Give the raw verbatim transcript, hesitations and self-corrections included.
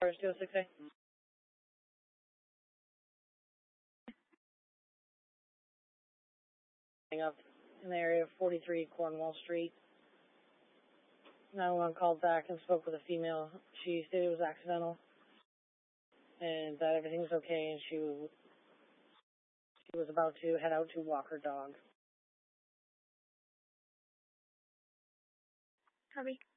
two oh six A. Up in the area of forty-three Cornwall Street. nine one one called back and spoke with a female. She said it was accidental and that everything was okay, and she was, she was about to head out to walk her dog. Copy.